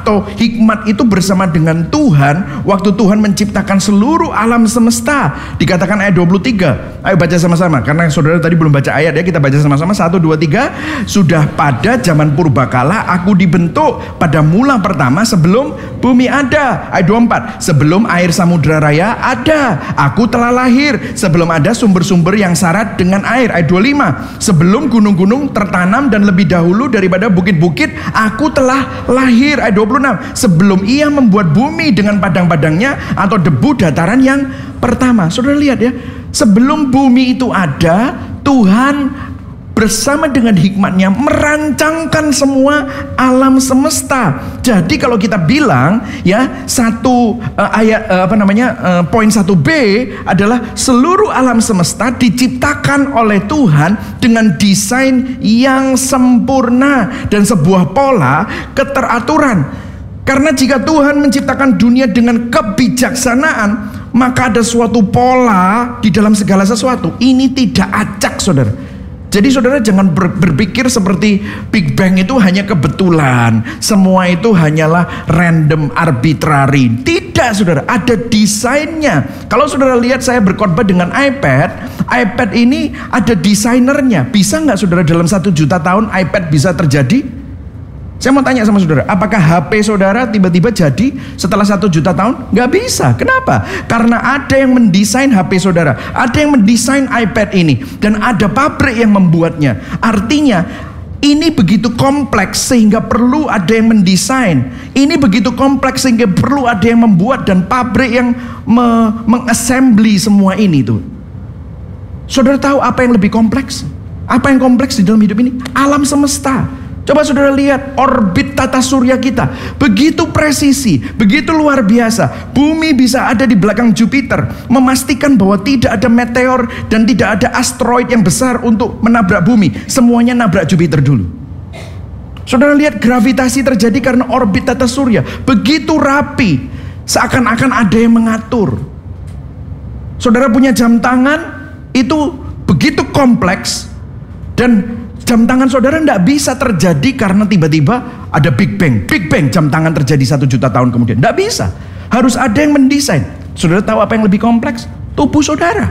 atau hikmat itu bersama dengan Tuhan waktu Tuhan menciptakan seluruh alam semesta. Dikatakan ayat 23. Ayo baca sama-sama, karena saudara tadi belum baca ayat ya. Kita baca sama-sama, 1, 2, 3. Sudah pada zaman purbakala aku dibentuk pada mula pertama sebelum bumi ada. Ayat 24. Sebelum air samudra raya ada, aku telah lahir. Sebelum ada sumber-sumber yang syarat dengan air. Ayat 25. Sebelum gunung-gunung tertanam dan lebih dahulu daripada bukit-bukit, aku telah lahir. Ayat 26. Sebelum ia membuat bumi dengan padang-padangnya atau debu dataran yang pertama. Saudara lihat ya, sebelum bumi itu ada, Tuhan bersama dengan hikmatnya merancangkan semua alam semesta. Jadi kalau kita bilang ya, poin 1B adalah seluruh alam semesta diciptakan oleh Tuhan dengan desain yang sempurna dan sebuah pola keteraturan. Karena jika Tuhan menciptakan dunia dengan kebijaksanaan, maka ada suatu pola di dalam segala sesuatu. Ini tidak acak, saudara. Jadi saudara jangan berpikir seperti Big Bang itu hanya kebetulan, semua itu hanyalah random, arbitrary. Tidak, saudara, ada desainnya. Kalau saudara lihat saya berkhotbah dengan iPad ini ada desainernya. Bisa nggak saudara dalam 1 juta tahun iPad bisa terjadi? Saya mau tanya sama saudara, apakah HP saudara tiba-tiba jadi setelah 1 juta tahun? Nggak bisa. Kenapa? Karena ada yang mendesain HP saudara, ada yang mendesain iPad ini, dan ada pabrik yang membuatnya. Artinya ini begitu kompleks sehingga perlu ada yang mendesain. Ini begitu kompleks sehingga perlu ada yang membuat, dan pabrik yang mengassembly semua ini tuh. Saudara tahu apa yang lebih kompleks? Apa yang kompleks di dalam hidup ini? Alam semesta. Coba saudara lihat orbit tata surya kita, begitu presisi, begitu luar biasa. Bumi bisa ada di belakang Jupiter, memastikan bahwa tidak ada meteor dan tidak ada asteroid yang besar untuk menabrak bumi. Semuanya nabrak Jupiter dulu. Saudara lihat gravitasi terjadi karena orbit tata surya, begitu rapi, seakan-akan ada yang mengatur. Saudara punya jam tangan, itu begitu kompleks, dan jam tangan saudara tidak bisa terjadi karena tiba-tiba ada Big Bang. Big Bang jam tangan terjadi 1 juta tahun kemudian. Tidak bisa. Harus ada yang mendesain. Saudara tahu apa yang lebih kompleks? Tubuh saudara.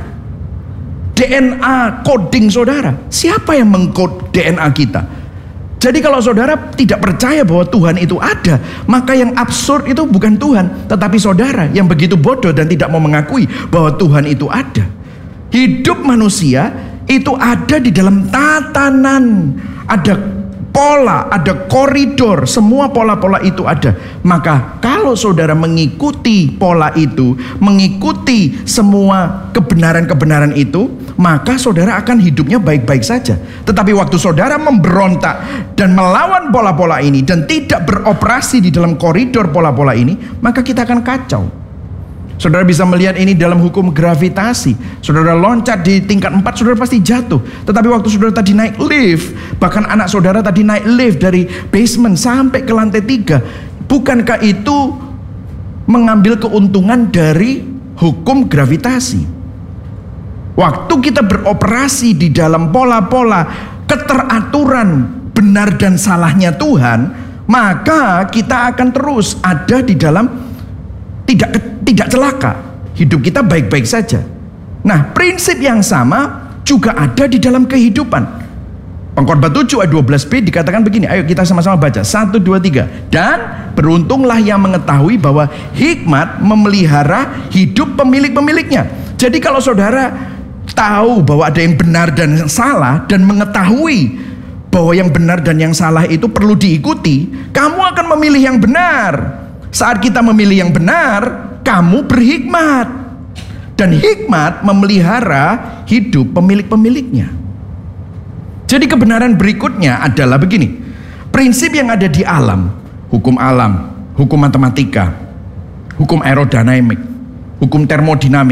DNA coding saudara. Siapa yang mengkode DNA kita? Jadi kalau saudara tidak percaya bahwa Tuhan itu ada, maka yang absurd itu bukan Tuhan, tetapi saudara yang begitu bodoh dan tidak mau mengakui bahwa Tuhan itu ada. Hidup manusia itu ada di dalam tatanan, ada pola, ada koridor, semua pola-pola itu ada. Maka kalau saudara mengikuti pola itu, mengikuti semua kebenaran-kebenaran itu, maka saudara akan hidupnya baik-baik saja. Tetapi waktu saudara memberontak dan melawan pola-pola ini dan tidak beroperasi di dalam koridor pola-pola ini, maka kita akan kacau. Saudara bisa melihat ini dalam hukum gravitasi. Saudara loncat di tingkat 4, saudara pasti jatuh. Tetapi waktu saudara tadi naik lift, bahkan anak saudara tadi naik lift dari basement sampai ke lantai 3, bukankah itu mengambil keuntungan dari hukum gravitasi? Waktu kita beroperasi di dalam pola-pola keteraturan benar dan salahnya Tuhan, maka kita akan terus ada di dalam tidak celaka. Hidup kita baik-baik saja. Nah, prinsip yang sama juga ada di dalam kehidupan. Pengkhotbah 7 ayat 12b dikatakan begini. Ayo kita sama-sama baca. 1, 2, 3. Dan beruntunglah yang mengetahui bahwa hikmat memelihara hidup pemilik-pemiliknya. Jadi kalau saudara tahu bahwa ada yang benar dan yang salah, dan mengetahui bahwa yang benar dan yang salah itu perlu diikuti, kamu akan memilih yang benar. Saat kita memilih yang benar, kamu berhikmat. Dan hikmat memelihara hidup pemilik-pemiliknya. Jadi kebenaran berikutnya adalah begini. Prinsip yang ada di alam, hukum matematika, hukum aerodinamik, hukum termodinamik,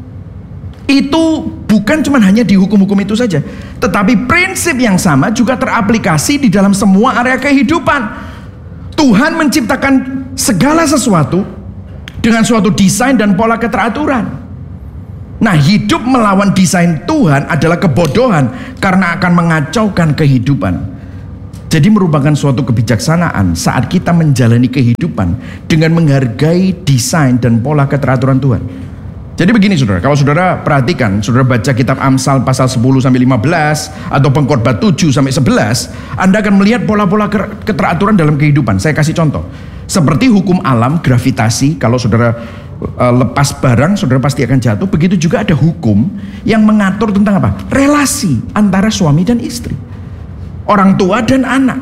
itu bukan cuma hanya di hukum-hukum itu saja, tetapi prinsip yang sama juga teraplikasi di dalam semua area kehidupan. Tuhan menciptakan segala sesuatu dengan suatu desain dan pola keteraturan. Nah, hidup melawan desain Tuhan adalah kebodohan karena akan mengacaukan kehidupan. Jadi merupakan suatu kebijaksanaan saat kita menjalani kehidupan dengan menghargai desain dan pola keteraturan Tuhan. Jadi begini saudara, kalau saudara perhatikan, saudara baca kitab Amsal pasal 10-15 atau Pengkhotbah 7-11, Anda akan melihat pola-pola keteraturan dalam kehidupan. Saya kasih contoh. Seperti hukum alam, gravitasi, kalau saudara lepas barang, saudara pasti akan jatuh. Begitu juga ada hukum yang mengatur tentang apa? Relasi antara suami dan istri, orang tua dan anak.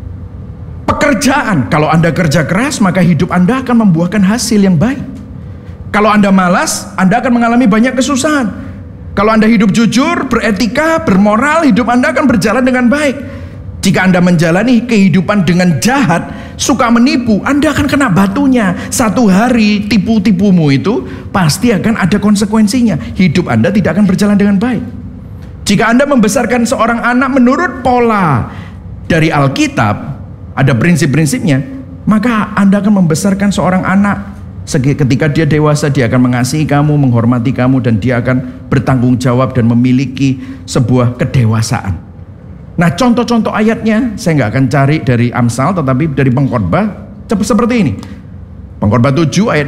Pekerjaan, kalau Anda kerja keras, maka hidup Anda akan membuahkan hasil yang baik. Kalau Anda malas, Anda akan mengalami banyak kesusahan. Kalau Anda hidup jujur, beretika, bermoral, hidup Anda akan berjalan dengan baik. Jika Anda menjalani kehidupan dengan jahat, suka menipu, Anda akan kena batunya. Satu hari tipu-tipumu itu pasti akan ada konsekuensinya. Hidup Anda tidak akan berjalan dengan baik. Jika Anda membesarkan seorang anak menurut pola dari Alkitab, ada prinsip-prinsipnya, maka Anda akan membesarkan seorang anak. Ketika dia dewasa, dia akan mengasihi kamu, menghormati kamu, dan dia akan bertanggung jawab dan memiliki sebuah kedewasaan. Nah, contoh-contoh ayatnya saya nggak akan cari dari Amsal, tetapi dari Pengkhotbah seperti ini. Pengkhotbah 7 ayat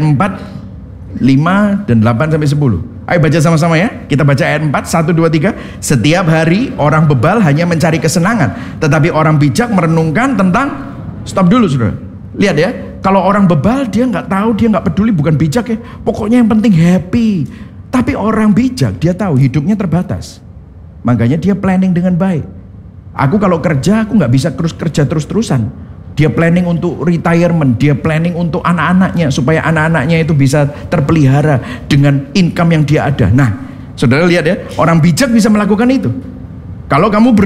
4, 5 dan 8-10. Ayo baca sama-sama ya. Kita baca ayat 4, 1, 2, 3. Setiap hari orang bebal hanya mencari kesenangan, tetapi orang bijak merenungkan tentang. Stop dulu saudara. Lihat ya. Kalau orang bebal, dia nggak tahu, dia nggak peduli, bukan bijak ya. Pokoknya yang penting happy. Tapi orang bijak, dia tahu hidupnya terbatas. Makanya dia planning dengan baik. Aku kalau kerja, aku nggak bisa terus kerja terus-terusan. Dia planning untuk retirement, dia planning untuk anak-anaknya, supaya anak-anaknya itu bisa terpelihara dengan income yang dia ada. Nah, saudara lihat ya, orang bijak bisa melakukan itu. Kalau kamu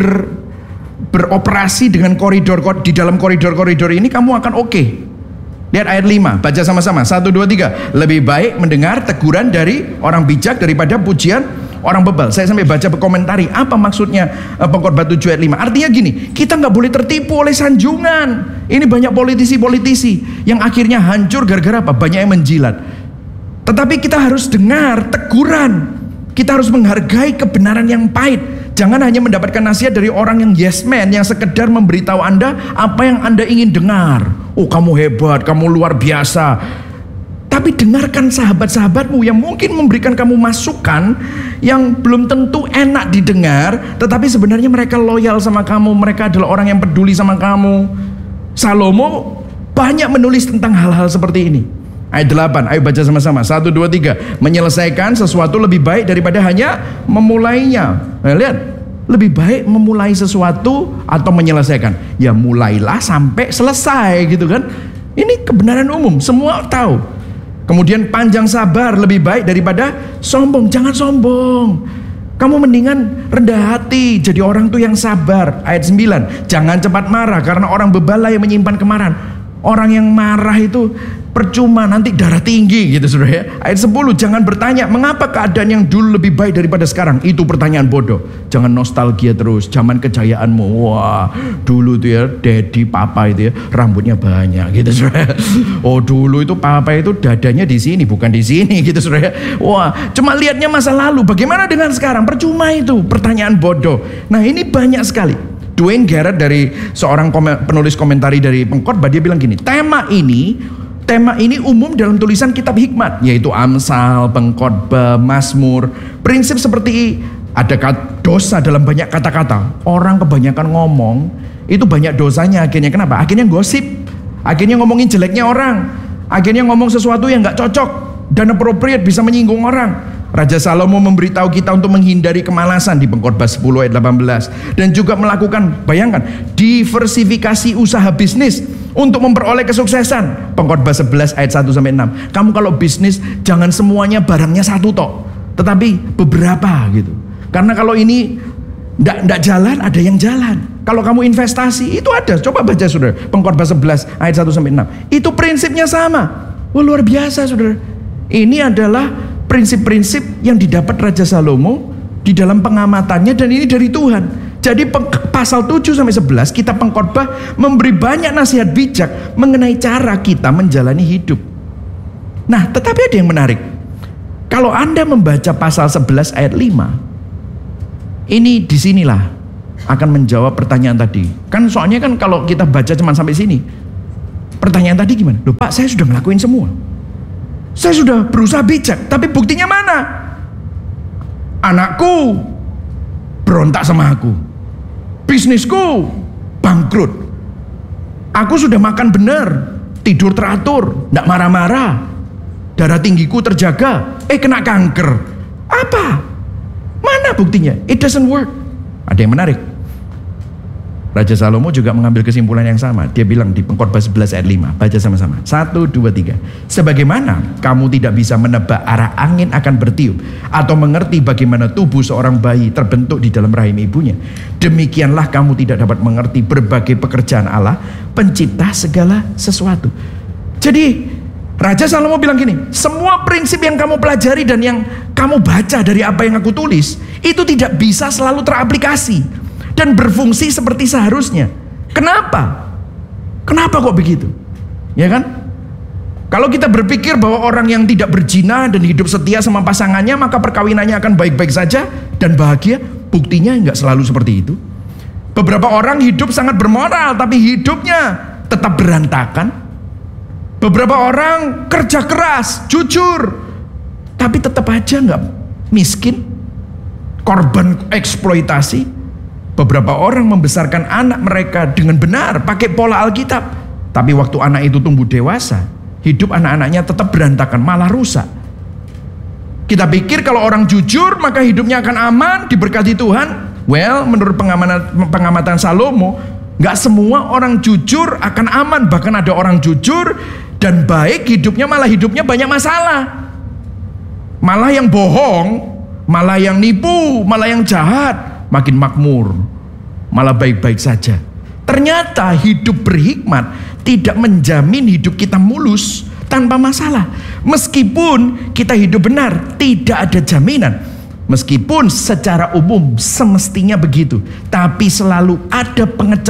beroperasi dengan koridor, di dalam koridor-koridor ini, kamu akan oke. Lihat ayat 5, baca sama-sama. 1, 2, 3. Lebih baik mendengar teguran dari orang bijak daripada pujian orang bebal. Saya sampai baca berkomentari apa maksudnya Pengkhotbah 7 ayat 5. Artinya gini, kita nggak boleh tertipu oleh sanjungan. Ini banyak politisi-politisi yang akhirnya hancur gara-gara apa? Banyak yang menjilat. Tetapi kita harus dengar teguran. Kita harus menghargai kebenaran yang pahit. Jangan hanya mendapatkan nasihat dari orang yang yes man, yang sekedar memberitahu Anda apa yang Anda ingin dengar. Oh, kamu hebat, kamu luar biasa. Tapi dengarkan sahabat-sahabatmu yang mungkin memberikan kamu masukan yang belum tentu enak didengar, tetapi sebenarnya mereka loyal sama kamu, mereka adalah orang yang peduli sama kamu. Salomo banyak menulis tentang hal-hal seperti ini. Ayat 8, ayo baca sama-sama. 1, 2, 3. Menyelesaikan sesuatu lebih baik daripada hanya memulainya. Nah, lihat, lebih baik memulai sesuatu atau menyelesaikan. Ya mulailah sampai selesai gitu kan. Ini kebenaran umum, semua tahu. Kemudian panjang sabar lebih baik daripada sombong. Jangan sombong. Kamu mendingan rendah hati, jadi orang tuh yang sabar. Ayat 9, jangan cepat marah karena orang bebal yang menyimpan kemarahan. Orang yang marah itu percuma, nanti darah tinggi gitu saudara ya. Ayat 10, jangan bertanya mengapa keadaan yang dulu lebih baik daripada sekarang. Itu pertanyaan bodoh. Jangan nostalgia terus zaman kejayaanmu. Wah, dulu tuh ya daddy papa itu ya rambutnya banyak gitu saudara. Oh, dulu itu papa itu dadanya di sini bukan di sini gitu saudara ya. Wah, cuma lihatnya masa lalu. Bagaimana dengan sekarang? Percuma itu, pertanyaan bodoh. Nah, ini banyak sekali. Dwayne Garrett dari seorang penulis komentari dari Pengkhotbah, dia bilang gini, tema ini umum dalam tulisan kitab hikmat, yaitu Amsal, Pengkhotbah, Mazmur. Prinsip seperti ada dosa dalam banyak kata-kata. Orang kebanyakan ngomong, itu banyak dosanya akhirnya. Kenapa? Akhirnya gosip, akhirnya ngomongin jeleknya orang, akhirnya ngomong sesuatu yang gak cocok dan appropriate, bisa menyinggung orang. Raja Salomo memberitahu kita untuk menghindari kemalasan di Pengkhotbah 10 ayat 18. Dan juga melakukan, bayangkan, diversifikasi usaha bisnis untuk memperoleh kesuksesan. Pengkhotbah 11 ayat 1-6. Kamu kalau bisnis, jangan semuanya barangnya satu tok, tetapi beberapa gitu. Karena kalau ini nggak jalan, ada yang jalan. Kalau kamu investasi, itu ada. Coba baca saudara, Pengkhotbah 11 ayat 1-6. Itu prinsipnya sama. Wah, luar biasa saudara. Ini adalah prinsip-prinsip yang didapat Raja Salomo di dalam pengamatannya, dan ini dari Tuhan. Jadi pasal 7-11 kitab Pengkhotbah memberi banyak nasihat bijak mengenai cara kita menjalani hidup. Nah, tetapi ada yang menarik. Kalau Anda membaca pasal 11 ayat 5, ini disinilah akan menjawab pertanyaan tadi. Kan soalnya kan kalau kita baca cuma sampai sini, pertanyaan tadi gimana? Loh Pak, saya sudah ngelakuin semua. Saya sudah berusaha bijak, tapi buktinya mana? Anakku berontak sama aku. Bisnisku bangkrut. Aku sudah makan benar, tidur teratur, tidak marah-marah. Darah tinggiku terjaga, kena kanker. Apa? Mana buktinya? It doesn't work. Ada yang menarik. Raja Salomo juga mengambil kesimpulan yang sama. Dia bilang di Pengkhotbah 11 ayat 5. Baca sama-sama. 1, 2, 3. Sebagaimana kamu tidak bisa menebak arah angin akan bertiup, atau mengerti bagaimana tubuh seorang bayi terbentuk di dalam rahim ibunya, demikianlah kamu tidak dapat mengerti berbagai pekerjaan Allah, pencipta segala sesuatu. Jadi Raja Salomo bilang gini, semua prinsip yang kamu pelajari dan yang kamu baca dari apa yang aku tulis, itu tidak bisa selalu teraplikasi dan berfungsi seperti seharusnya. Kenapa? Kenapa kok begitu? Ya kan? Kalau kita berpikir bahwa orang yang tidak berzina dan hidup setia sama pasangannya, maka perkawinannya akan baik-baik saja dan bahagia, buktinya nggak selalu seperti itu. Beberapa orang hidup sangat bermoral, tapi hidupnya tetap berantakan. Beberapa orang kerja keras, jujur, tapi tetap aja nggak miskin, korban eksploitasi. Beberapa orang membesarkan anak mereka dengan benar, pakai pola Alkitab, tapi waktu anak itu tumbuh dewasa, hidup anak-anaknya tetap berantakan, malah rusak. Kita pikir kalau orang jujur maka hidupnya akan aman, diberkati Tuhan. Well, menurut pengamatan Salomo, nggak semua orang jujur akan aman. Bahkan ada orang jujur dan baik hidupnya, malah hidupnya banyak masalah. Malah yang bohong, malah yang nipu, malah yang jahat makin makmur, malah baik-baik saja. Ternyata hidup berhikmat tidak menjamin hidup kita mulus tanpa masalah. Meskipun kita hidup benar, tidak ada jaminan. Meskipun secara umum semestinya begitu, tapi selalu ada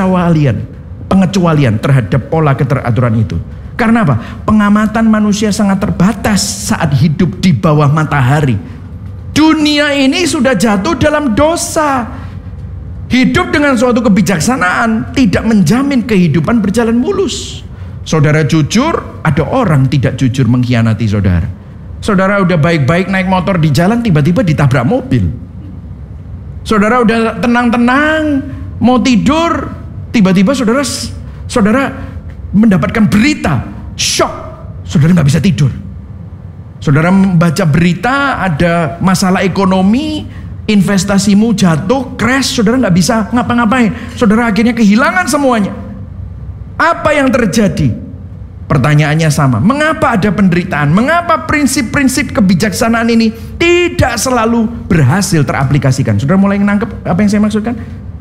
pengecualian terhadap pola keteraturan itu. Karena apa? Pengamatan manusia sangat terbatas saat hidup di bawah matahari. Dunia ini sudah jatuh dalam dosa. Hidup dengan suatu kebijaksanaan tidak menjamin kehidupan berjalan mulus. Saudara jujur, ada orang tidak jujur mengkhianati saudara. Saudara udah baik-baik naik motor di jalan, tiba-tiba ditabrak mobil. Saudara udah tenang-tenang mau tidur, tiba-tiba saudara mendapatkan berita shock, saudara nggak bisa tidur. Saudara membaca berita ada masalah ekonomi, investasimu jatuh, crash, saudara nggak bisa ngapa-ngapain. Saudara akhirnya kehilangan semuanya. Apa yang terjadi? Pertanyaannya sama. Mengapa ada penderitaan? Mengapa prinsip-prinsip kebijaksanaan ini tidak selalu berhasil teraplikasikan? Saudara mulai menangkap apa yang saya maksudkan?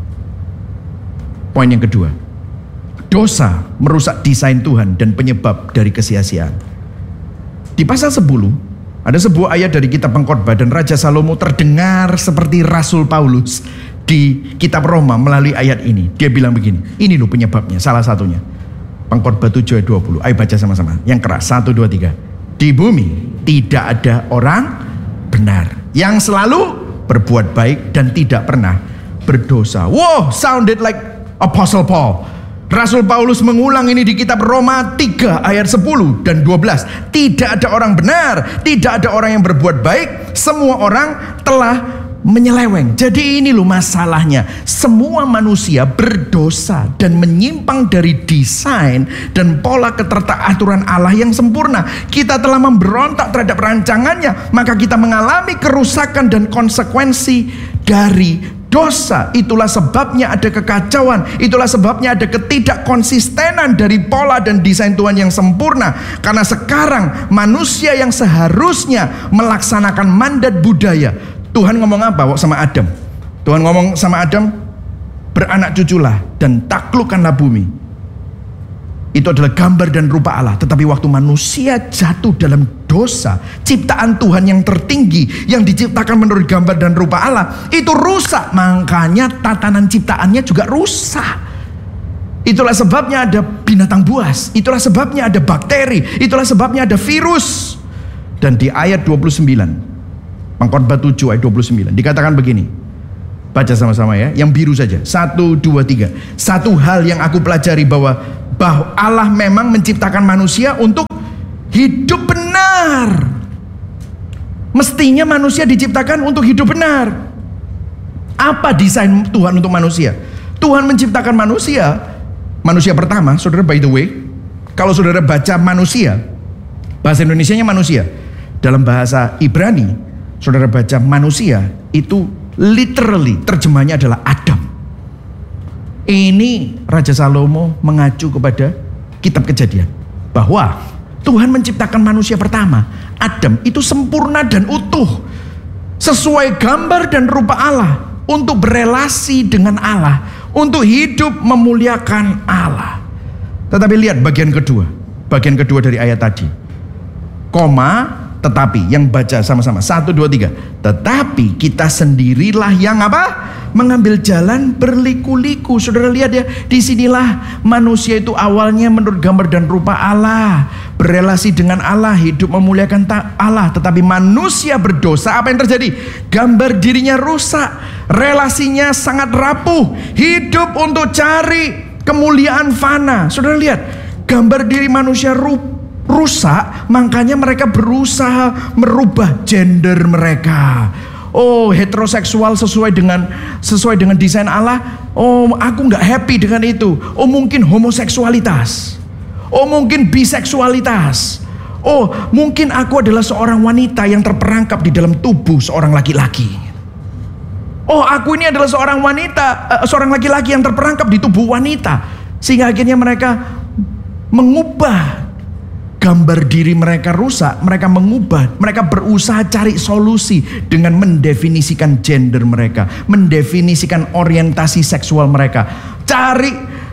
Poin yang kedua. Dosa merusak desain Tuhan dan penyebab dari kesia-siaan. Di pasal 10 ada sebuah ayat dari kitab Pengkhotbah, dan Raja Salomo terdengar seperti Rasul Paulus di kitab Roma melalui ayat ini. Dia bilang begini, ini loh penyebabnya, salah satunya. Pengkhotbah 7 ayat 20. Ayo baca sama-sama. Yang keras, 1, 2, 3. Di bumi tidak ada orang benar yang selalu berbuat baik dan tidak pernah berdosa. Wow, sounded like Apostle Paul. Rasul Paulus mengulang ini di kitab Roma 3 ayat 10 dan 12. Tidak ada orang benar, tidak ada orang yang berbuat baik, semua orang telah menyeleweng. Jadi ini loh masalahnya. Semua manusia berdosa dan menyimpang dari desain dan pola keteraturan Allah yang sempurna. Kita telah memberontak terhadap rancangannya, maka kita mengalami kerusakan dan konsekuensi dari dosa. Itulah sebabnya ada kekacauan. Itulah sebabnya ada ketidakkonsistenan dari pola dan desain Tuhan yang sempurna. Karena sekarang manusia yang seharusnya melaksanakan mandat budaya. Tuhan ngomong apa sama Adam? Tuhan ngomong sama Adam, beranak cuculah dan taklukkanlah bumi. Itu adalah gambar dan rupa Allah. Tetapi waktu manusia jatuh dalam dosa, ciptaan Tuhan yang tertinggi, yang diciptakan menurut gambar dan rupa Allah, itu rusak. Makanya tatanan ciptaannya juga rusak. Itulah sebabnya ada binatang buas. Itulah sebabnya ada bakteri. Itulah sebabnya ada virus. Dan di ayat 29, Pengkhotbah 7 ayat 29, dikatakan begini, Baca sama-sama ya, yang biru saja. 1, 2, 3. Satu hal yang aku pelajari bahwa Allah memang menciptakan manusia untuk hidup benar. Mestinya manusia diciptakan untuk hidup benar. Apa desain Tuhan untuk manusia? Tuhan menciptakan manusia. Manusia pertama, saudara, by the way, kalau saudara baca manusia, bahasa Indonesianya manusia, dalam bahasa Ibrani, saudara baca manusia, itu literally terjemahnya adalah Adam. Ini Raja Salomo mengacu kepada kitab Kejadian, bahwa Tuhan menciptakan manusia pertama, Adam, itu sempurna dan utuh, sesuai gambar dan rupa Allah, untuk berelasi dengan Allah, untuk hidup memuliakan Allah. Tetapi lihat bagian kedua dari ayat tadi, koma, tetapi, yang baca sama-sama, 1, 2, 3. Tetapi kita sendirilah yang apa? Mengambil jalan berliku-liku. Saudara lihat ya, disinilah manusia itu awalnya menurut gambar dan rupa Allah, berelasi dengan Allah, hidup memuliakan Allah. Tetapi manusia berdosa, apa yang terjadi? Gambar dirinya rusak, relasinya sangat rapuh, hidup untuk cari kemuliaan fana. Saudara lihat, gambar diri manusia rusak, makanya mereka berusaha merubah gender mereka. Oh, heteroseksual sesuai dengan desain Allah. Oh, aku nggak happy dengan itu. Oh, mungkin homoseksualitas. Oh, mungkin biseksualitas. Oh, mungkin aku adalah seorang wanita yang terperangkap di dalam tubuh seorang laki-laki. Oh, aku ini adalah seorang laki-laki yang terperangkap di tubuh wanita. Sehingga akhirnya mereka mengubah gambar diri mereka rusak, mereka berusaha cari solusi dengan mendefinisikan gender mereka, mendefinisikan orientasi seksual mereka, cari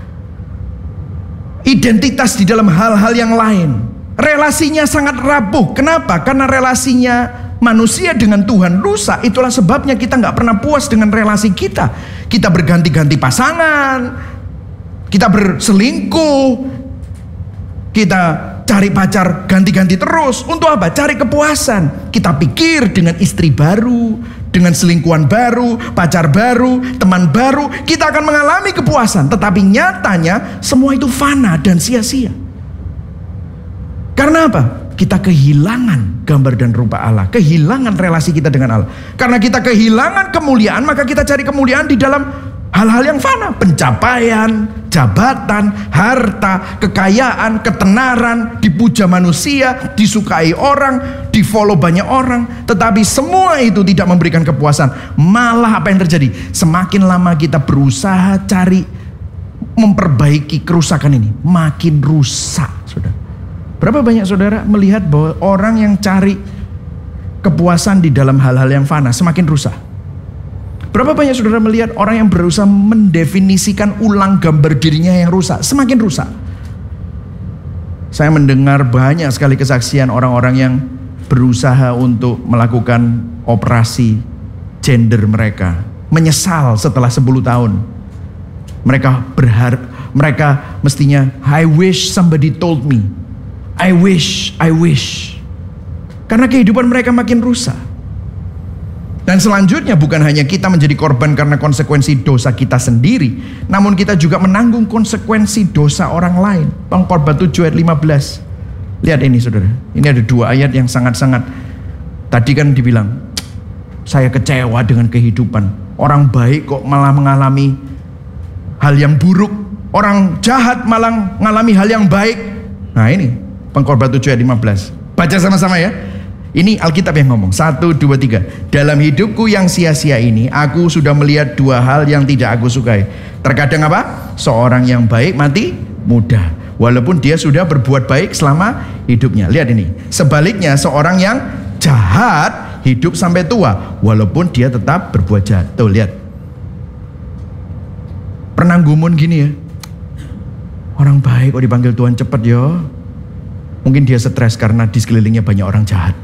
identitas di dalam hal-hal yang lain. Relasinya sangat rapuh. Kenapa? Karena relasinya manusia dengan Tuhan rusak. Itulah sebabnya kita nggak pernah puas dengan relasi kita. Kita berganti-ganti pasangan, kita berselingkuh, kita cari pacar ganti-ganti terus. Untuk apa? Cari kepuasan. Kita pikir dengan istri baru, dengan selingkuhan baru, pacar baru, teman baru, kita akan mengalami kepuasan. Tetapi nyatanya semua itu fana dan sia-sia. Karena apa? Kita kehilangan gambar dan rupa Allah, kehilangan relasi kita dengan Allah. Karena kita kehilangan kemuliaan, maka kita cari kemuliaan di dalam hal-hal yang fana. Pencapaian, jabatan, harta, kekayaan, ketenaran, dipuja manusia, disukai orang, di-follow banyak orang. Tetapi semua itu tidak memberikan kepuasan. Malah apa yang terjadi? Semakin lama kita berusaha cari memperbaiki kerusakan ini, makin rusak, saudara. Berapa banyak saudara melihat bahwa orang yang cari kepuasan di dalam hal-hal yang fana semakin rusak? Berapa banyak saudara melihat orang yang berusaha mendefinisikan ulang gambar dirinya yang rusak, semakin rusak? Saya mendengar banyak sekali kesaksian orang-orang yang berusaha untuk melakukan operasi gender mereka, menyesal setelah 10 tahun. Mereka mestinya, I wish somebody told me. I wish. Karena kehidupan mereka makin rusak. Dan selanjutnya bukan hanya kita menjadi korban karena konsekuensi dosa kita sendiri, namun kita juga menanggung konsekuensi dosa orang lain. Pengkhotbah 7 ayat 15. Lihat ini saudara, ini ada 2 ayat yang sangat-sangat. Tadi kan dibilang, saya kecewa dengan kehidupan. Orang baik kok malah mengalami hal yang buruk. Orang jahat malah mengalami hal yang baik. Nah ini Pengkhotbah 7 ayat 15. Baca sama-sama ya. Ini Alkitab yang ngomong. 1, 2, 3. Dalam hidupku yang sia-sia ini, aku sudah melihat 2 hal yang tidak aku sukai. Terkadang apa? Seorang yang baik mati muda, walaupun dia sudah berbuat baik selama hidupnya. Lihat ini. Sebaliknya seorang yang jahat hidup sampai tua, walaupun dia tetap berbuat jahat. Tuh lihat. Pernah gumun gini ya. Orang baik kok dipanggil Tuhan cepet yo. Mungkin dia stres karena di sekelilingnya banyak orang jahat.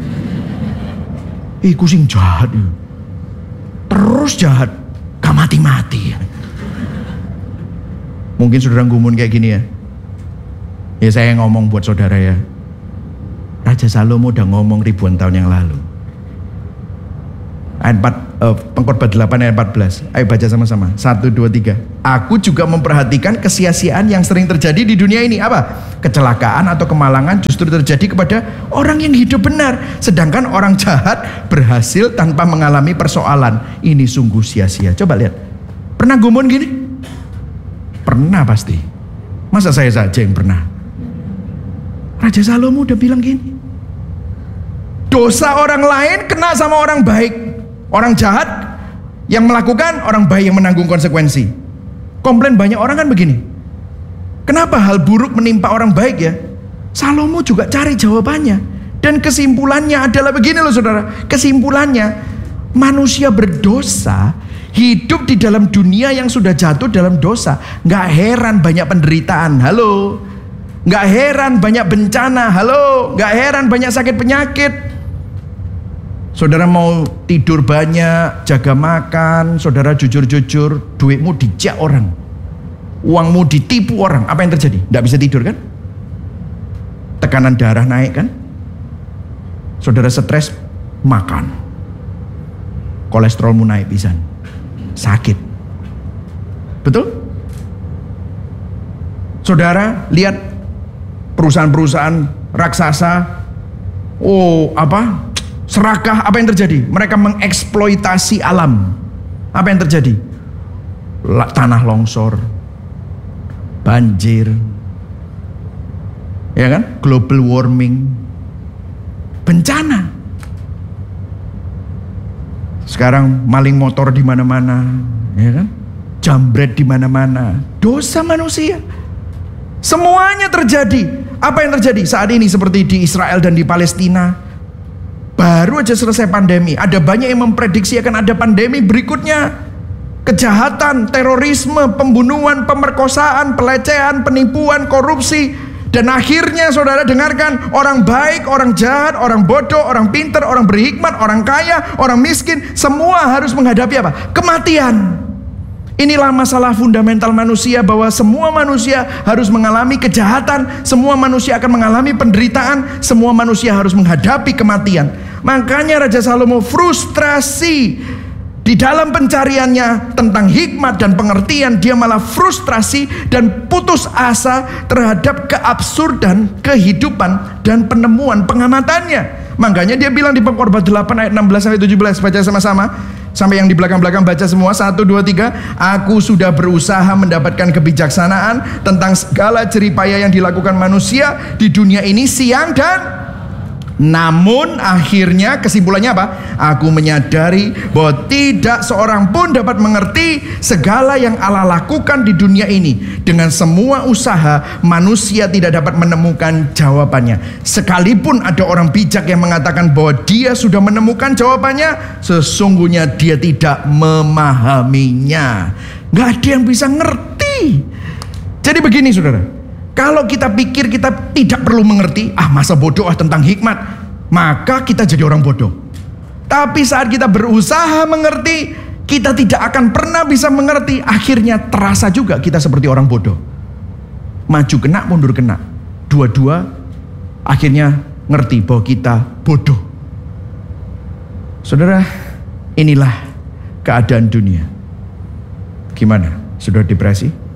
Kucing jahat ya. Terus jahat, gak mati-mati. Mungkin saudara gumun kayak gini ya. Ya saya ngomong buat saudara ya. Raja Salomo udah ngomong ribuan tahun yang lalu. Pengkhotbah 8 ayat 14. Ayo baca sama-sama. 1, 2, 3. Aku juga memperhatikan kesia-siaan yang sering terjadi di dunia ini. Apa? Kecelakaan atau kemalangan justru terjadi kepada orang yang hidup benar, sedangkan orang jahat berhasil tanpa mengalami persoalan. Ini sungguh sia-sia. Coba lihat. Pernah gumun gini? Pernah pasti. Masa saya saja yang pernah? Raja Salomo udah bilang gini. Dosa orang lain kena sama orang baik. Orang jahat yang melakukan, orang baik yang menanggung konsekuensi. Komplain banyak orang kan begini. Kenapa hal buruk menimpa orang baik ya? Salomo juga cari jawabannya. Dan kesimpulannya adalah begini loh saudara. Kesimpulannya, manusia berdosa hidup di dalam dunia yang sudah jatuh dalam dosa. Gak heran banyak penderitaan. Halo. Gak heran banyak bencana. Halo. Gak heran banyak sakit penyakit. Saudara mau tidur banyak, jaga makan, saudara jujur-jujur, duitmu dijak orang, uangmu ditipu orang, apa yang terjadi? Tidak bisa tidur kan? Tekanan darah naik kan? Saudara stres, makan, kolesterolmu naik pisan, sakit, betul? Saudara lihat perusahaan-perusahaan raksasa, serakah, apa yang terjadi? Mereka mengeksploitasi alam. Apa yang terjadi? Tanah longsor, banjir, ya kan? Global warming, bencana. Sekarang maling motor di mana-mana, ya kan? Jambret di mana-mana. Dosa manusia. Semuanya terjadi. Apa yang terjadi saat ini seperti di Israel dan di Palestina? Baru aja selesai pandemi, ada banyak yang memprediksi akan ada pandemi berikutnya. Kejahatan, terorisme, pembunuhan, pemerkosaan, pelecehan, penipuan, korupsi. Dan akhirnya saudara dengarkan, orang baik, orang jahat, orang bodoh, orang pintar, orang berhikmat, orang kaya, orang miskin, semua harus menghadapi apa? Kematian. Inilah masalah fundamental manusia, bahwa semua manusia harus mengalami kejahatan, semua manusia akan mengalami penderitaan, semua manusia harus menghadapi kematian. Makanya Raja Salomo frustrasi di dalam pencariannya tentang hikmat dan pengertian. Dia malah frustrasi dan putus asa terhadap keabsurdan kehidupan dan penemuan pengamatannya. Makanya dia bilang di Pengkhotbah 8 ayat 16-17, baca sama-sama. Sampai yang di belakang-belakang baca semua. 1, 2, 3. Aku sudah berusaha mendapatkan kebijaksanaan tentang segala jeripaya yang dilakukan manusia di dunia ini siang dan namun akhirnya kesimpulannya apa? Aku menyadari bahwa tidak seorang pun dapat mengerti segala yang Allah lakukan di dunia ini. Dengan semua usaha, manusia tidak dapat menemukan jawabannya. Sekalipun ada orang bijak yang mengatakan bahwa dia sudah menemukan jawabannya, sesungguhnya dia tidak memahaminya. Gak ada yang bisa ngerti. Jadi begini saudara, kalau kita pikir kita tidak perlu mengerti, masa bodoh tentang hikmat, maka kita jadi orang bodoh. Tapi saat kita berusaha mengerti, kita tidak akan pernah bisa mengerti. Akhirnya terasa juga kita seperti orang bodoh. Maju kena, mundur kena. Dua-dua akhirnya ngerti bahwa kita bodoh. Saudara, inilah keadaan dunia. Gimana? Sudah depresi?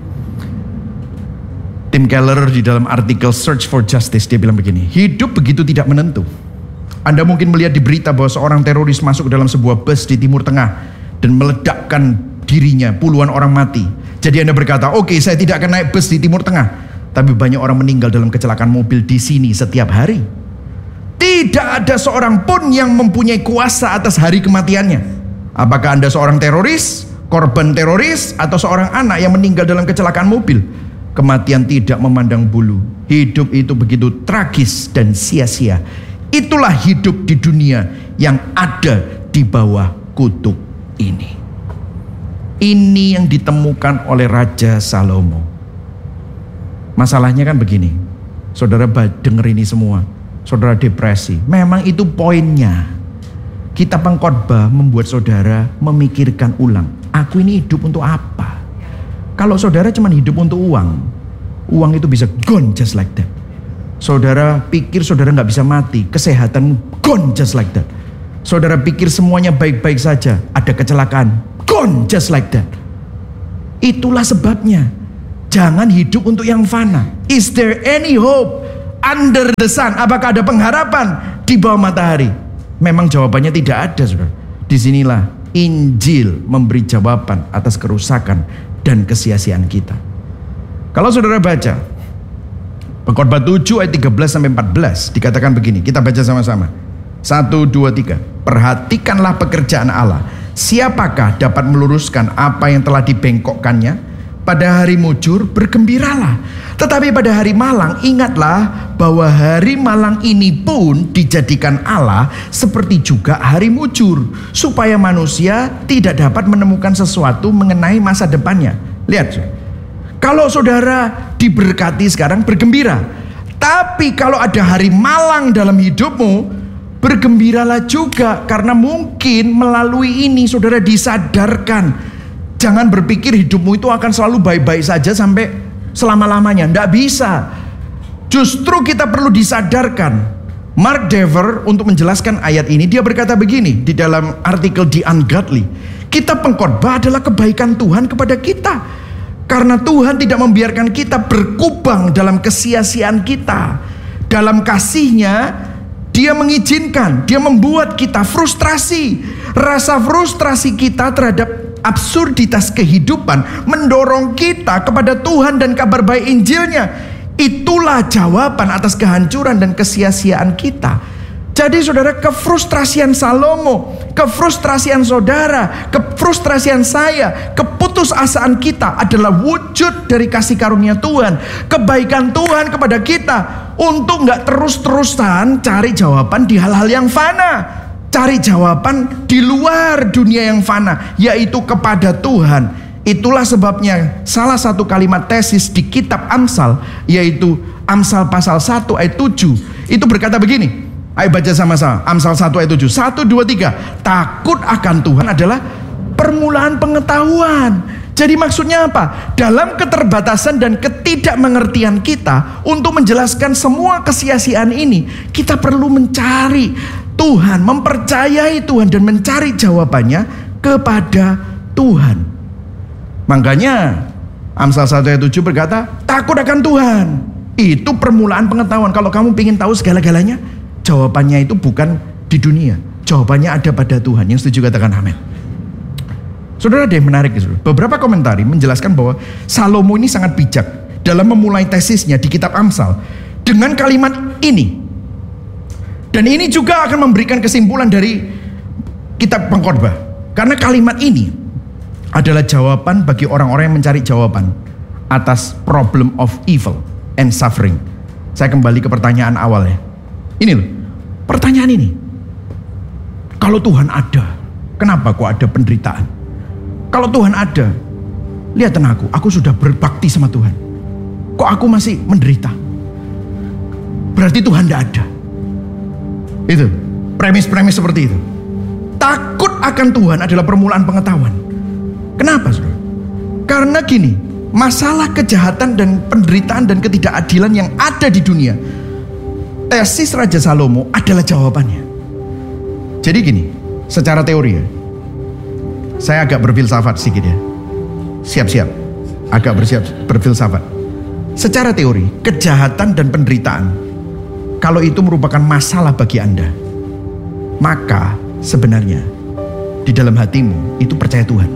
Tim Keller di dalam artikel Search for Justice dia bilang begini, hidup begitu tidak menentu. Anda mungkin melihat di berita bahwa seorang teroris masuk ke dalam sebuah bus di Timur Tengah dan meledakkan dirinya, puluhan orang mati. Jadi Anda berkata, oke, saya tidak akan naik bus di Timur Tengah. Tapi banyak orang meninggal dalam kecelakaan mobil di sini setiap hari. Tidak ada seorang pun yang mempunyai kuasa atas hari kematiannya. Apakah Anda seorang teroris, korban teroris, atau seorang anak yang meninggal dalam kecelakaan mobil? Kematian tidak memandang bulu. Hidup itu begitu tragis dan sia-sia. Itulah hidup di dunia yang ada di bawah kutuk ini. Ini yang ditemukan oleh Raja Salomo. Masalahnya kan begini, saudara dengar ini semua, saudara depresi. Memang itu poinnya. Kita pengkhotbah membuat saudara memikirkan ulang, aku ini hidup untuk apa? Kalau saudara cuma hidup untuk uang, uang itu bisa gone just like that. Saudara pikir saudara nggak bisa mati, kesehatan gone just like that. Saudara pikir semuanya baik-baik saja, ada kecelakaan, gone just like that. Itulah sebabnya jangan hidup untuk yang fana. Is there any hope under the sun? Apakah ada pengharapan di bawah matahari? Memang jawabannya tidak ada, saudara. Disinilah Injil memberi jawaban atas kerusakan dan kesia-siaan kita. Kalau saudara baca Pengkhotbah 7 ayat 13-14 dikatakan begini, kita baca sama-sama. 1, 2, 3. Perhatikanlah pekerjaan Allah. Siapakah dapat meluruskan apa yang telah dibengkokkannya? Pada hari mujur bergembiralah. Tetapi pada hari malang ingatlah bahwa hari malang ini pun dijadikan Allah seperti juga hari mujur, supaya manusia tidak dapat menemukan sesuatu mengenai masa depannya. Lihat, kalau saudara diberkati sekarang bergembira. Tapi kalau ada hari malang dalam hidupmu, bergembiralah juga, karena mungkin melalui ini saudara disadarkan. Jangan berpikir hidupmu itu akan selalu baik-baik saja sampai selama-lamanya. Tidak bisa. Justru kita perlu disadarkan. Mark Dever untuk menjelaskan ayat ini, dia berkata begini di dalam artikel The Ungodly. Kitab Pengkhotbah adalah kebaikan Tuhan kepada kita. Karena Tuhan tidak membiarkan kita berkubang dalam kesia-siaan kita. Dalam kasih-Nya, Dia mengizinkan, Dia membuat kita frustrasi. Rasa frustrasi kita terhadap absurditas kehidupan mendorong kita kepada Tuhan dan kabar baik Injilnya. Itulah jawaban atas kehancuran dan kesia-siaan kita. Jadi saudara, kefrustrasian Salomo, kefrustrasian saudara, kefrustrasian saya, keputusasaan kita adalah wujud dari kasih karunia Tuhan, kebaikan Tuhan kepada kita, untuk gak terus-terusan cari jawaban di hal-hal yang fana, cari jawaban di luar dunia yang fana, yaitu kepada Tuhan. Itulah sebabnya salah satu kalimat tesis di kitab Amsal, yaitu Amsal pasal 1 ayat 7, itu berkata begini. Ayo baca sama-sama. Amsal 1 ayat 7. 1, 2, 3. Takut akan Tuhan adalah permulaan pengetahuan. Jadi maksudnya apa? Dalam keterbatasan dan ketidakmengertian kita untuk menjelaskan semua kesia-siaan ini, kita perlu mencari Tuhan, mempercayai Tuhan, dan mencari jawabannya kepada Tuhan. Makanya Amsal 1 ayat 7 berkata, takut akan Tuhan. Itu permulaan pengetahuan. Kalau kamu ingin tahu segala-galanya, jawabannya itu bukan di dunia. Jawabannya ada pada Tuhan. Yang setuju katakan amin. Saudara, ada yang menarik. Beberapa komentari menjelaskan bahwa Salomo ini sangat bijak dalam memulai tesisnya di kitab Amsal dengan kalimat ini. Dan ini juga akan memberikan kesimpulan dari kitab Pengkhotbah. Karena kalimat ini adalah jawaban bagi orang-orang yang mencari jawaban atas problem of evil and suffering. Saya kembali ke pertanyaan awal ya. Ini loh, pertanyaan ini. Kalau Tuhan ada, kenapa kok ada penderitaan? Kalau Tuhan ada, lihat aku sudah berbakti sama Tuhan. Kok aku masih menderita? Berarti Tuhan tidak ada. Itu, premis-premis seperti itu. Takut akan Tuhan adalah permulaan pengetahuan. Kenapa, saudara? Karena gini, masalah kejahatan dan penderitaan dan ketidakadilan yang ada di dunia, tesis Raja Salomo adalah jawabannya. Jadi gini, secara teori ya, saya agak berfilsafat sedikit ya. Siap-siap, agak berfilsafat. Secara teori, kejahatan dan penderitaan, kalau itu merupakan masalah bagi Anda, maka sebenarnya di dalam hatimu itu percaya Tuhan.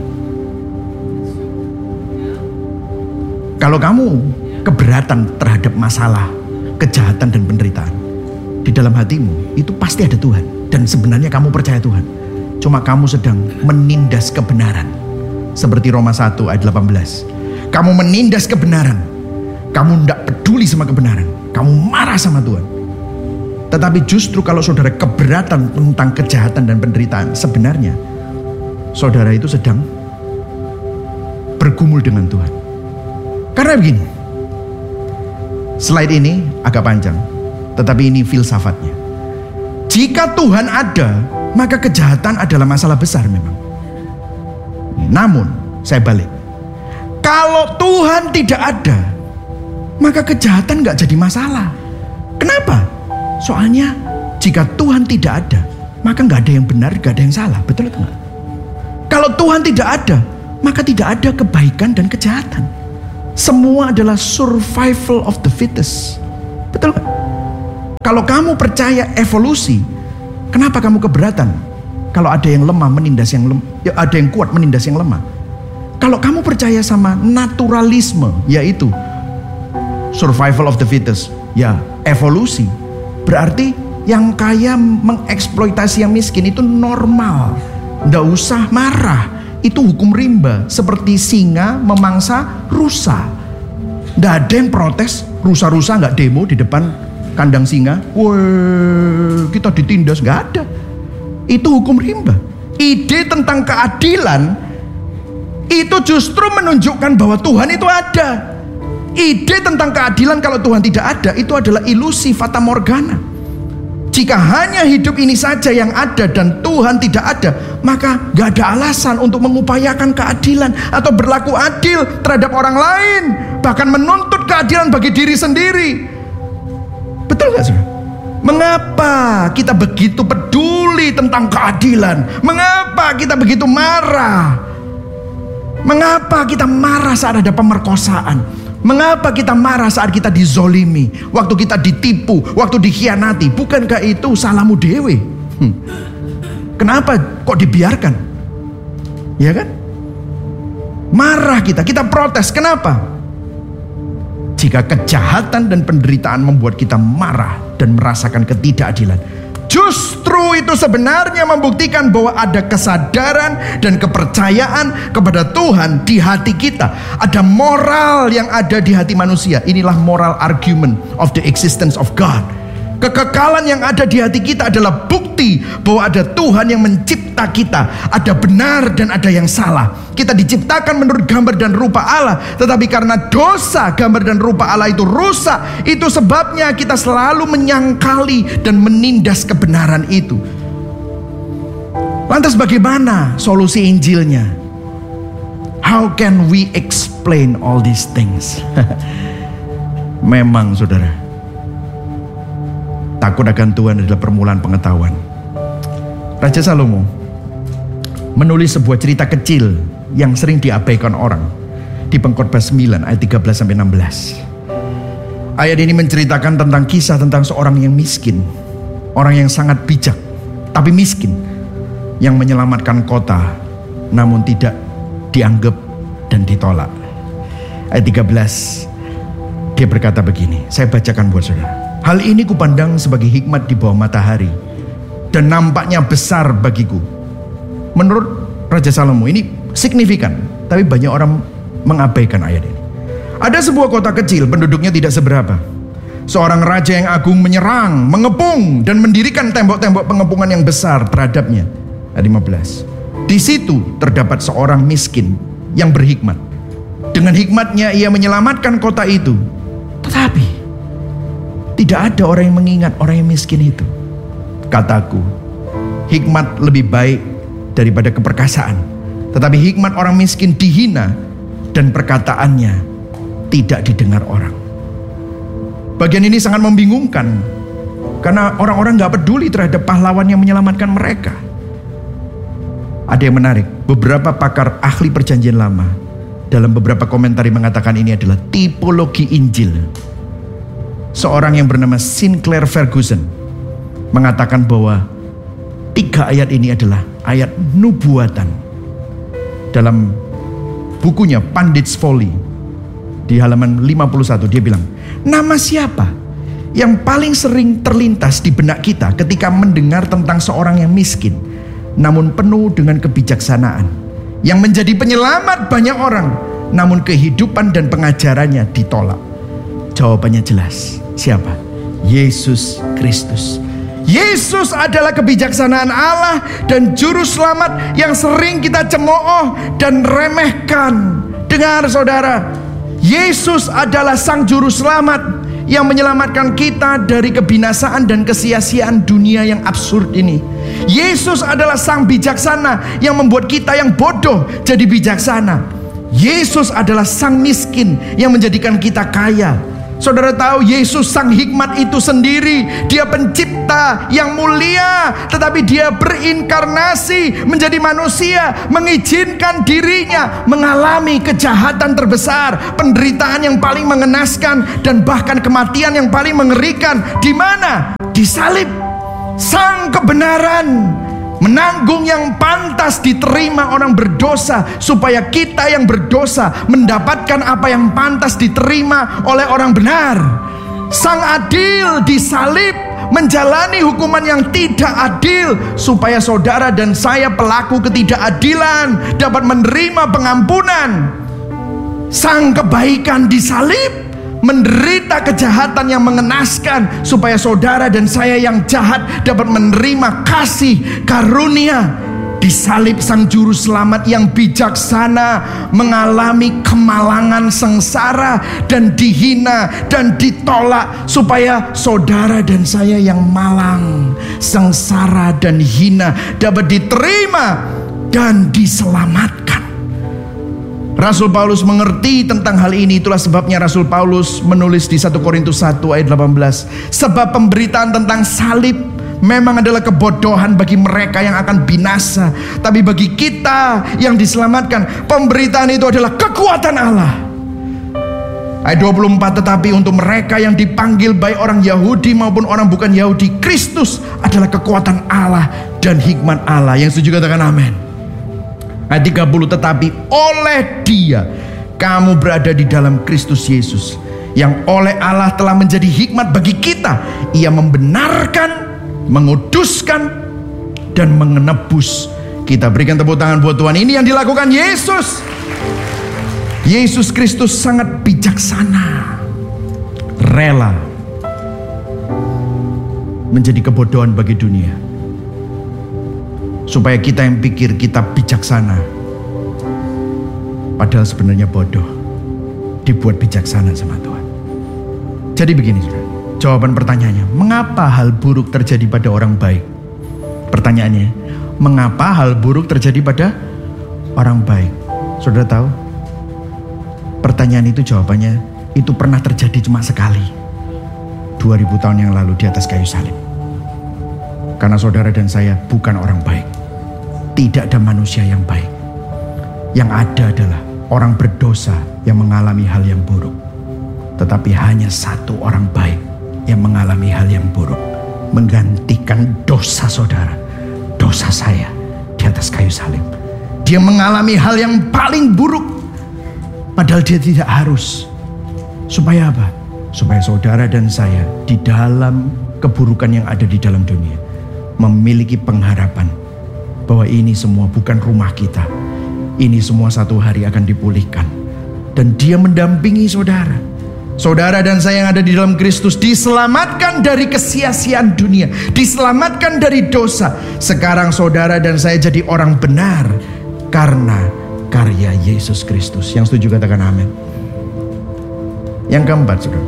Kalau kamu keberatan terhadap masalah kejahatan dan penderitaan, di dalam hatimu itu pasti ada Tuhan. Dan sebenarnya kamu percaya Tuhan, cuma kamu sedang menindas kebenaran. Seperti Roma 1 ayat 18. Kamu menindas kebenaran, kamu tidak peduli sama kebenaran, kamu marah sama Tuhan. Tetapi justru kalau saudara keberatan tentang kejahatan dan penderitaan, sebenarnya saudara itu sedang bergumul dengan Tuhan. Karena begini, slide ini agak panjang, tetapi ini filsafatnya. Jika Tuhan ada, maka kejahatan adalah masalah besar memang. Namun, saya balik. Kalau Tuhan tidak ada, maka kejahatan gak jadi masalah. Kenapa? Soalnya jika Tuhan tidak ada, maka nggak ada yang benar, nggak ada yang salah. Betul atau enggak? Kalau Tuhan tidak ada, maka tidak ada kebaikan dan kejahatan. Semua adalah survival of the fittest. Betul nggak? Kalau kamu percaya evolusi, kenapa kamu keberatan kalau ada yang lemah menindas yang ada yang kuat menindas yang lemah? Kalau kamu percaya sama naturalisme, yaitu survival of the fittest, ya evolusi, berarti yang kaya mengeksploitasi yang miskin itu normal. Nggak usah marah, itu hukum rimba. Seperti singa memangsa rusa. Nggak ada yang protes, rusa-rusa nggak demo di depan kandang singa. Woi, kita ditindas, nggak ada. Itu hukum rimba. Ide tentang keadilan itu justru menunjukkan bahwa Tuhan itu ada. Ide tentang keadilan kalau Tuhan tidak ada, itu adalah ilusi fata morgana. Jika hanya hidup ini saja yang ada dan Tuhan tidak ada, maka gak ada alasan untuk mengupayakan keadilan atau berlaku adil terhadap orang lain, bahkan menuntut keadilan bagi diri sendiri. Betul gak saudara? Mengapa kita begitu peduli tentang keadilan? Mengapa kita begitu marah? Mengapa kita marah saat ada pemerkosaan? Mengapa kita marah saat kita dizolimi? Waktu kita ditipu, waktu dikhianati? Bukankah itu salahmu dewe? Kenapa kok dibiarkan? Ya kan? Marah kita protes. Kenapa? Jika kejahatan dan penderitaan membuat kita marah dan merasakan ketidakadilan, justru itu sebenarnya membuktikan bahwa ada kesadaran dan kepercayaan kepada Tuhan di hati kita. Ada moral yang ada di hati manusia. Inilah moral argument of the existence of God. Kekekalan yang ada di hati kita adalah bukti bahwa ada Tuhan yang mencipta kita. Ada benar dan ada yang salah. Kita diciptakan menurut gambar dan rupa Allah, tetapi karena dosa gambar dan rupa Allah itu rusak. Itu sebabnya kita selalu menyangkali dan menindas kebenaran itu. Lantas bagaimana solusi Injilnya? How can we explain all these things? Memang saudara, takut akan Tuhan adalah permulaan pengetahuan. Raja Salomo menulis sebuah cerita kecil yang sering diabaikan orang di Pengkhotbah 9 ayat 13-16. Ayat ini menceritakan tentang kisah tentang seorang yang miskin, orang yang sangat bijak tapi miskin, yang menyelamatkan kota namun tidak dianggap dan ditolak. Ayat 13, dia berkata begini, saya bacakan buat saudara. Hal ini kupandang sebagai hikmat di bawah matahari dan nampaknya besar bagiku. Menurut Raja Salomo ini signifikan, tapi banyak orang mengabaikan ayat ini. Ada sebuah kota kecil, penduduknya tidak seberapa. Seorang raja yang agung menyerang, mengepung dan mendirikan tembok-tembok pengepungan yang besar terhadapnya. Ayat 15. Di situ terdapat seorang miskin yang berhikmat. Dengan hikmatnya ia menyelamatkan kota itu. Tetapi tidak ada orang yang mengingat orang yang miskin itu. Kataku, hikmat lebih baik daripada keperkasaan. Tetapi hikmat orang miskin dihina dan perkataannya tidak didengar orang. Bagian ini sangat membingungkan, karena orang-orang gak peduli terhadap pahlawan yang menyelamatkan mereka. Ada yang menarik, beberapa pakar ahli perjanjian lama dalam beberapa komentari mengatakan ini adalah tipologi Injil. Seorang yang bernama Sinclair Ferguson mengatakan bahwa 3 ayat ini adalah ayat nubuatan. Dalam bukunya Pandit's Folly di halaman 51 dia bilang, nama siapa yang paling sering terlintas di benak kita ketika mendengar tentang seorang yang miskin namun penuh dengan kebijaksanaan, yang menjadi penyelamat banyak orang namun kehidupan dan pengajarannya ditolak? Jawabannya jelas. Siapa? Yesus Kristus. Yesus adalah kebijaksanaan Allah dan juru selamat yang sering kita cemooh dan remehkan. Dengar saudara, Yesus adalah sang juru selamat yang menyelamatkan kita dari kebinasaan dan kesia-siaan dunia yang absurd ini. Yesus adalah sang bijaksana yang membuat kita yang bodoh jadi bijaksana. Yesus adalah sang miskin yang menjadikan kita kaya. Saudara tahu Yesus sang hikmat itu sendiri, dia pencipta yang mulia, tetapi dia berinkarnasi menjadi manusia, mengizinkan dirinya mengalami kejahatan terbesar, penderitaan yang paling mengenaskan, dan bahkan kematian yang paling mengerikan. Di mana? Di salib. Sang kebenaran menanggung yang pantas diterima orang berdosa, supaya kita yang berdosa mendapatkan apa yang pantas diterima oleh orang benar. Sang adil disalib, menjalani hukuman yang tidak adil, supaya saudara dan saya pelaku ketidakadilan dapat menerima pengampunan. Sang kebaikan disalib, menderita kejahatan yang mengenaskan, supaya saudara dan saya yang jahat dapat menerima kasih karunia. Disalib sang juru selamat yang bijaksana mengalami kemalangan sengsara dan dihina dan ditolak, supaya saudara dan saya yang malang, sengsara dan hina dapat diterima dan diselamatkan. Rasul Paulus mengerti tentang hal ini. Itulah sebabnya Rasul Paulus menulis di 1 Korintus 1 ayat 18, sebab pemberitaan tentang salib memang adalah kebodohan bagi mereka yang akan binasa, tapi bagi kita yang diselamatkan, pemberitaan itu adalah kekuatan Allah. Ayat 24, tetapi untuk mereka yang dipanggil baik orang Yahudi maupun orang bukan Yahudi, Kristus adalah kekuatan Allah dan hikmat Allah. Yang setuju katakan amin. Ayat 30, tetapi oleh Dia kamu berada di dalam Kristus Yesus, yang oleh Allah telah menjadi hikmat bagi kita. Ia membenarkan, menguduskan, dan menebus kita. Berikan tepuk tangan buat Tuhan. Ini yang dilakukan Yesus. Yesus Kristus sangat bijaksana, rela menjadi kebodohan bagi dunia, supaya kita yang pikir kita bijaksana, padahal sebenarnya bodoh, dibuat bijaksana sama Tuhan. Jadi begini, saudara, jawaban pertanyaannya, mengapa hal buruk terjadi pada orang baik? Pertanyaannya, mengapa hal buruk terjadi pada orang baik? Saudara tahu? Pertanyaan itu jawabannya, itu pernah terjadi cuma sekali, 2000 tahun yang lalu di atas kayu salib. Karena saudara dan saya bukan orang baik. Tidak ada manusia yang baik. Yang ada adalah orang berdosa yang mengalami hal yang buruk. Tetapi hanya satu orang baik yang mengalami hal yang buruk, menggantikan dosa saudara, dosa saya di atas kayu salib. Dia mengalami hal yang paling buruk, padahal dia tidak harus. Supaya apa? Supaya saudara dan saya di dalam keburukan yang ada di dalam dunia memiliki pengharapan bahwa ini semua bukan rumah kita. Ini semua satu hari akan dipulihkan. Dan Dia mendampingi saudara. Saudara dan saya yang ada di dalam Kristus diselamatkan dari kesia-siaan dunia, diselamatkan dari dosa. Sekarang saudara dan saya jadi orang benar karena karya Yesus Kristus. Yang setuju katakan amin. Yang keempat, saudara,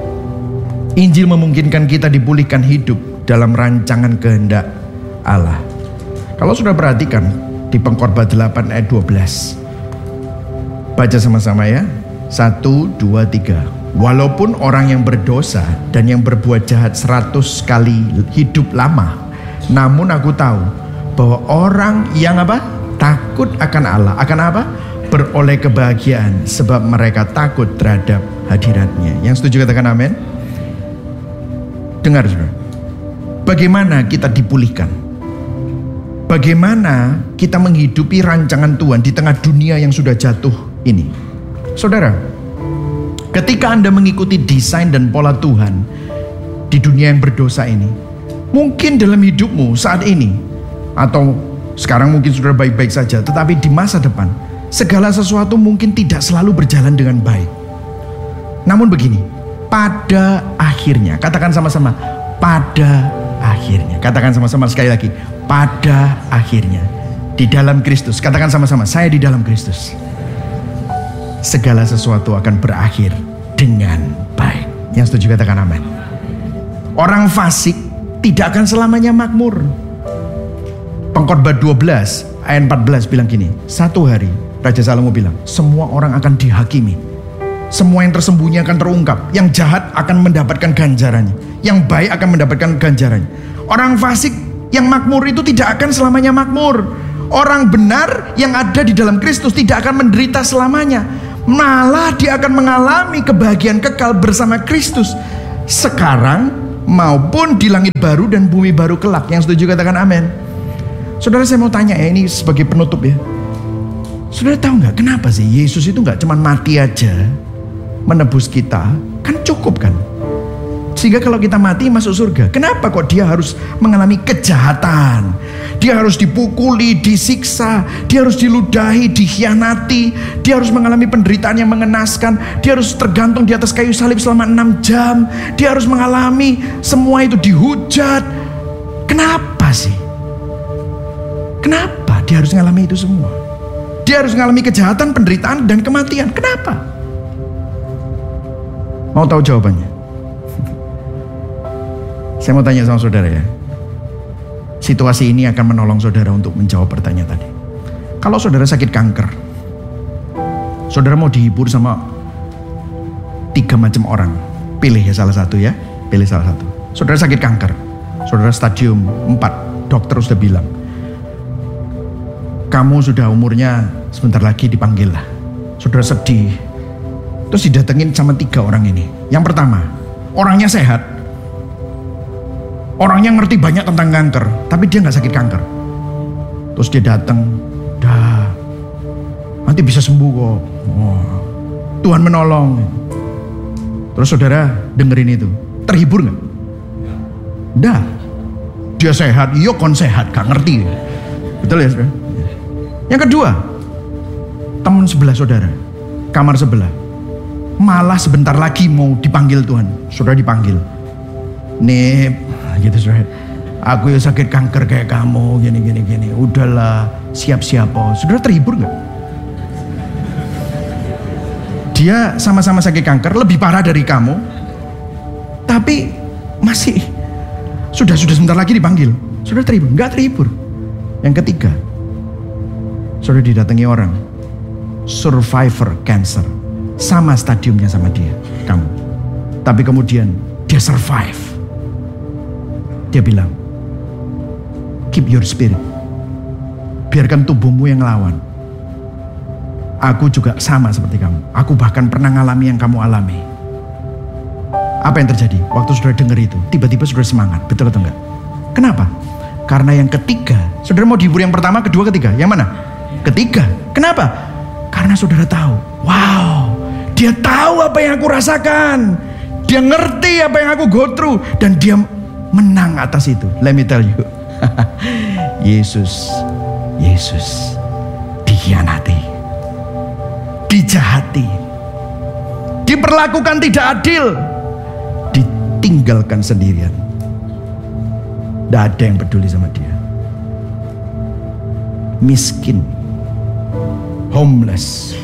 Injil memungkinkan kita dipulihkan hidup dalam rancangan kehendak Allah. Kalau sudah perhatikan di Pengkhotbah 8 ayat 12, baca sama-sama ya. 1, 2, 3. Walaupun orang yang berdosa dan yang berbuat jahat 100 kali hidup lama, namun aku tahu bahwa orang yang apa? Takut akan Allah, akan apa? Beroleh kebahagiaan, sebab mereka takut terhadap hadiratnya. Yang setuju katakan amin. Dengar, saudara, bagaimana kita dipulihkan? Bagaimana kita menghidupi rancangan Tuhan di tengah dunia yang sudah jatuh ini? Saudara, ketika Anda mengikuti desain dan pola Tuhan di dunia yang berdosa ini, mungkin dalam hidupmu saat ini, atau sekarang mungkin sudah baik-baik saja, tetapi di masa depan segala sesuatu mungkin tidak selalu berjalan dengan baik. Namun begini, pada akhirnya, katakan sama-sama, pada akhirnya, katakan sama-sama sekali lagi, pada akhirnya, di dalam Kristus, katakan sama-sama, saya di dalam Kristus, segala sesuatu akan berakhir dengan baik. Yang setuju katakan amin. Orang fasik tidak akan selamanya makmur. Pengkhotbah 12 ayat 14 bilang gini, satu hari Raja Salomo bilang, semua orang akan dihakimi Semua yang tersembunyi akan terungkap. Yang jahat akan mendapatkan ganjarannya. Yang baik akan mendapatkan ganjarannya. Orang fasik yang makmur itu tidak akan selamanya makmur. Orang benar yang ada di dalam Kristus tidak akan menderita selamanya. Malah dia akan mengalami kebahagiaan kekal bersama Kristus. Sekarang maupun di langit baru dan bumi baru kelak. Yang setuju katakan amin. Saudara, saya mau tanya ya, ini sebagai penutup ya. Saudara tahu nggak kenapa sih Yesus itu nggak cuma mati aja menebus kita, kan cukup kan? Sehingga kalau kita mati masuk surga. Kenapa kok dia harus mengalami kejahatan? Dia harus dipukuli, disiksa, dia harus diludahi, dikhianati, dia harus mengalami penderitaan yang mengenaskan, dia harus tergantung di atas kayu salib selama 6 jam, dia harus mengalami semua itu, dihujat. Kenapa sih? Kenapa dia harus mengalami itu semua? Dia harus mengalami kejahatan, penderitaan, dan kematian. Kenapa? Mau tahu jawabannya? Saya mau tanya sama saudara ya. Situasi ini akan menolong saudara untuk menjawab pertanyaan tadi. Kalau saudara sakit kanker, saudara mau dihibur sama 3 macam orang. Pilih ya salah satu ya. Pilih salah satu. Saudara sakit kanker, saudara stadium 4, dokter sudah bilang, kamu sudah umurnya sebentar lagi dipanggil lah. Saudara sedih. Terus didatengin sama 3 orang ini. Yang pertama, orangnya sehat. Orangnya ngerti banyak tentang kanker, tapi dia gak sakit kanker. Terus dia datang, dah, nanti bisa sembuh kok. Oh, Tuhan menolong. Terus saudara dengerin itu, terhibur gak? Dah, dia sehat, iya kon sehat, gak ngerti. Betul ya saudara? Yang kedua, teman sebelah saudara, kamar sebelah, malah sebentar lagi mau dipanggil Tuhan. Saudara dipanggil, nih gitu saudara, aku ya sakit kanker kayak kamu, gini, udahlah siap-siap. Saudara terhibur gak? Dia sama-sama sakit kanker, lebih parah dari kamu, tapi masih sudah sebentar lagi dipanggil. Saudara terhibur? Gak terhibur. Yang ketiga, saudara didatangi orang survivor cancer, sama stadiumnya sama dia, kamu, tapi kemudian dia survive. Dia bilang, keep your spirit, biarkan tubuhmu yang ngelawan. Aku juga sama seperti kamu, aku bahkan pernah ngalami yang kamu alami. Apa yang terjadi waktu saudara dengar itu? Tiba-tiba saudara semangat, betul atau enggak? Kenapa? Karena yang ketiga, saudara mau dihibur yang pertama, kedua, ketiga, yang mana? Ketiga. Kenapa? Karena saudara tahu, wow, dia tahu apa yang aku rasakan, dia ngerti apa yang aku go through, dan dia menang atas itu. Let me tell you, Yesus dikhianati, dijahati, diperlakukan tidak adil, ditinggalkan sendirian. Tidak ada yang peduli sama dia. Miskin, homeless,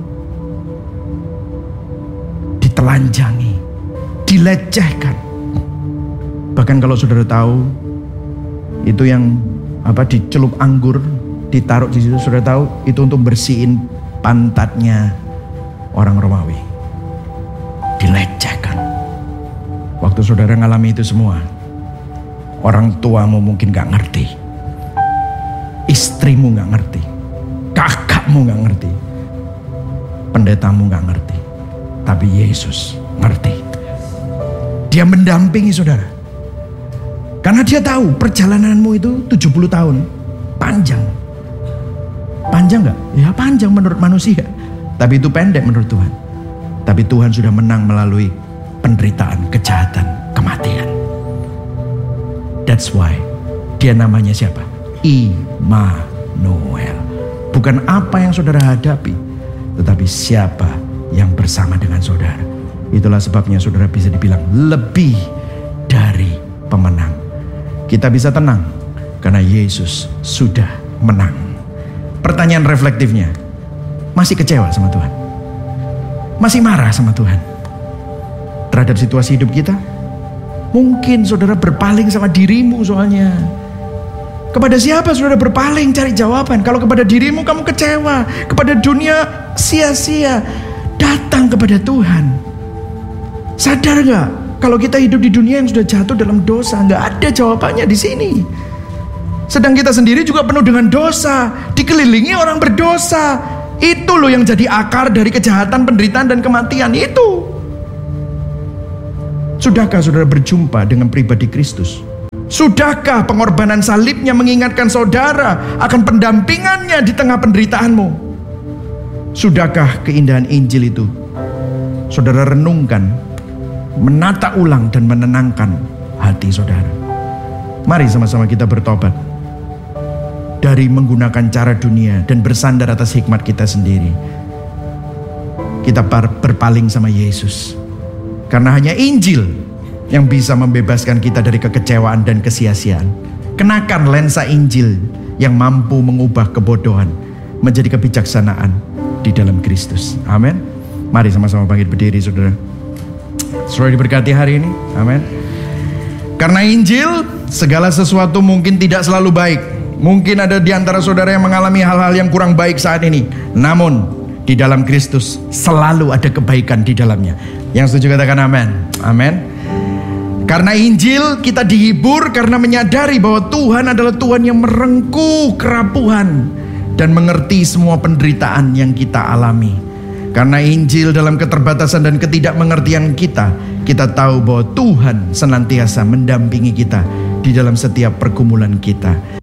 ditelanjangi, dilecehkan. Bahkan kalau saudara tahu, itu yang dicelup anggur, ditaruh di situ, saudara tahu itu untuk bersihin pantatnya orang Romawi. Dilecehkan. Waktu saudara ngalami itu semua, orang tuamu mungkin gak ngerti, istrimu gak ngerti, kakakmu gak ngerti, pendetamu gak ngerti, tapi Yesus ngerti. Dia mendampingi saudara. Karena dia tahu perjalananmu itu 70 tahun. Panjang. Panjang gak? Ya panjang menurut manusia. Tapi itu pendek menurut Tuhan. Tapi Tuhan sudah menang melalui penderitaan, kejahatan, kematian. That's why dia namanya siapa? Immanuel. Bukan apa yang saudara hadapi, tetapi siapa yang bersama dengan saudara. Itulah sebabnya saudara bisa dibilang lebih dari pemenang. Kita bisa tenang karena Yesus sudah menang. Pertanyaan reflektifnya, masih kecewa sama Tuhan? Masih marah sama Tuhan terhadap situasi hidup kita? Mungkin saudara berpaling sama dirimu soalnya. Kepada siapa saudara berpaling cari jawaban? Kalau kepada dirimu kamu kecewa, kepada dunia sia-sia. Tidak datang kepada Tuhan. Sadar gak? Kalau kita hidup di dunia yang sudah jatuh dalam dosa, gak ada jawabannya di sini. Sedang kita sendiri juga penuh dengan dosa, dikelilingi orang berdosa. Itu loh yang jadi akar dari kejahatan, penderitaan, dan kematian itu. Sudahkah saudara berjumpa dengan pribadi Kristus? Sudahkah pengorbanan salibnya mengingatkan saudara akan pendampingannya di tengah penderitaanmu? Sudahkah keindahan Injil itu saudara renungkan, menata ulang dan menenangkan hati saudara? Mari sama-sama kita bertobat dari menggunakan cara dunia dan bersandar atas hikmat kita sendiri. Kita berpaling sama Yesus, karena hanya Injil yang bisa membebaskan kita dari kekecewaan dan kesia-siaan. Kenakan lensa Injil yang mampu mengubah kebodohan menjadi kebijaksanaan di dalam Kristus. Amin. Mari sama-sama bangkit berdiri, saudara. Saudara diberkati hari ini. Amin. Karena Injil, segala sesuatu mungkin tidak selalu baik. Mungkin ada di antara saudara yang mengalami hal-hal yang kurang baik saat ini. Namun di dalam Kristus selalu ada kebaikan di dalamnya. Yang setuju katakan amin. Amin. Karena Injil kita dihibur karena menyadari bahwa Tuhan adalah Tuhan yang merengkuh kerapuhan dan mengerti semua penderitaan yang kita alami. Karena Injil dalam keterbatasan dan ketidakmengertian kita tahu bahwa Tuhan senantiasa mendampingi kita di dalam setiap pergumulan kita.